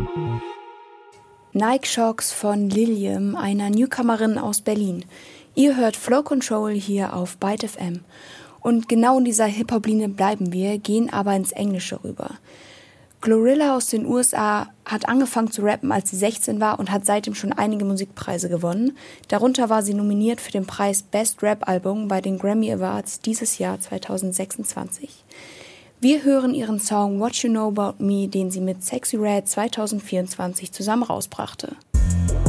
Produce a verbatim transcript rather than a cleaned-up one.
Nike Shox von Lilium, einer Newcomerin aus Berlin. Ihr hört Flow Control hier auf Byte F M. Und genau in dieser Hip-Hop-Linie bleiben wir, gehen aber ins Englische rüber. Glorilla aus den U S A hat angefangen zu rappen, als sie sechzehn war und hat seitdem schon einige Musikpreise gewonnen. Darunter war sie nominiert für den Preis Best Rap Album bei den Grammy Awards dieses Jahr zwanzig sechsundzwanzig. Wir hören ihren Song What You Know About Me, den sie mit Sexy Red zwanzig vierundzwanzig zusammen rausbrachte.